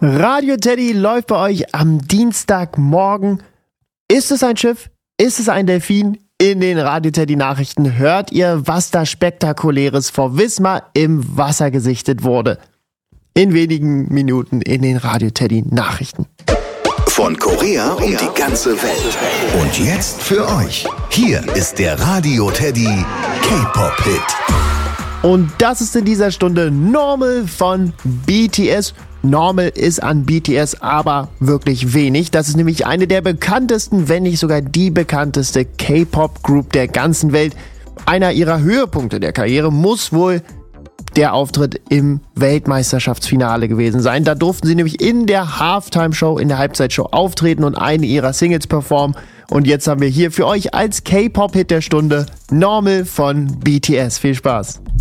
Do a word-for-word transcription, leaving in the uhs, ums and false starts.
Radio Teddy läuft bei euch am Dienstagmorgen. Ist es ein Schiff? Ist es ein Delfin? In den Radio Teddy Nachrichten hört ihr, was da Spektakuläres vor Wismar im Wasser gesichtet wurde. In wenigen Minuten in den Radio Teddy Nachrichten. Von Korea um die ganze Welt. Und jetzt für euch. Hier ist der Radio Teddy K-Pop-Hit. Und das ist in dieser Stunde Normal von B T S. Normal ist an B T S aber wirklich wenig. Das ist nämlich eine der bekanntesten, wenn nicht sogar die bekannteste K-Pop-Group der ganzen Welt. Einer ihrer Höhepunkte der Karriere muss wohl der Auftritt im Weltmeisterschaftsfinale gewesen sein. Da durften sie nämlich in der Halftime-Show, in der Halbzeitshow auftreten und eine ihrer Singles performen. Und jetzt haben wir hier für euch als K-Pop-Hit der Stunde Normal von B T S. Viel Spaß!